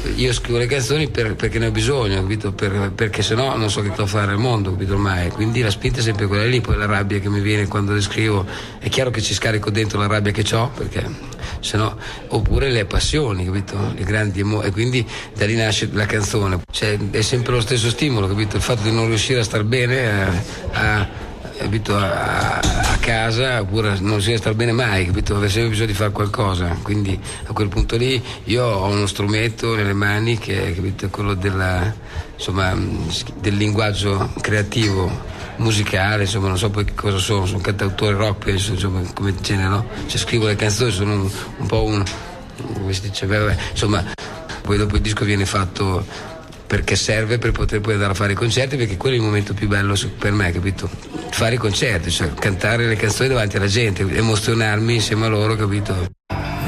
io scrivo le canzoni perché ne ho bisogno, capito? Perché sennò non so che cosa fare al mondo, capito ormai. Quindi la spinta è sempre quella lì, poi la rabbia che mi viene quando le scrivo, è chiaro che ci scarico dentro la rabbia che ho, perché sennò, oppure le passioni, capito? Le grandi e quindi da lì nasce la canzone. Cioè, è sempre lo stesso stimolo, capito? Il fatto di non riuscire a star bene, capito, a casa, oppure non riuscire a star bene mai, capito? Avere sempre bisogno di fare qualcosa. Quindi a quel punto lì io ho uno strumento nelle mani che è, capito, quello del linguaggio creativo musicale, insomma, non so poi che cosa sono un cantautore rock, penso, insomma, come genere, no? Cioè, scrivo le canzoni, sono un po' come si dice, insomma, poi dopo il disco viene fatto perché serve per poter poi andare a fare i concerti, perché quello è il momento più bello per me, capito? Fare i concerti, cioè cantare le canzoni davanti alla gente, emozionarmi insieme a loro, capito?